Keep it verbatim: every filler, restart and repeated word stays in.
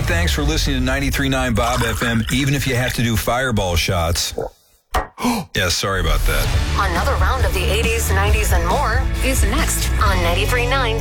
Hey, thanks for listening to ninety-three point nine Bob F M, even if you have to do fireball shots. Yeah, sorry about that. Another round of the eighties, nineties, and more is next on ninety-three point nine